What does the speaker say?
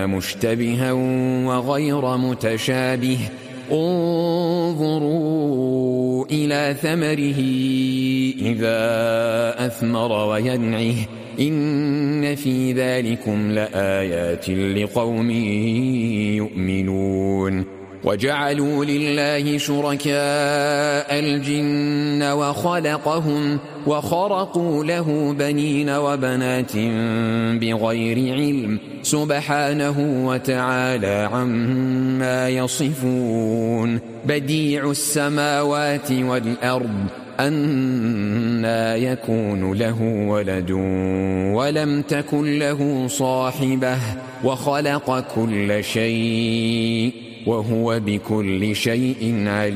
مشتبها وغير متشابه انظروا إلى ثمره إذا أثمر وينعه إن في ذلكم لآيات لقوم يؤمنون وجعلوا لله شركاء الجن وخلقهم وخرقوا له بنين وبنات بغير علم سبحانه وتعالى عما يصفون بديع السماوات والأرض أنى يكون له ولد ولم تكن له صاحبة وخلق كل شيء وهو بكل شيء عليم.